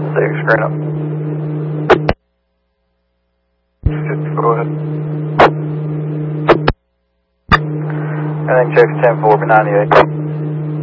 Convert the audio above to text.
6, screen up. Go ahead. And then check 10-4 98.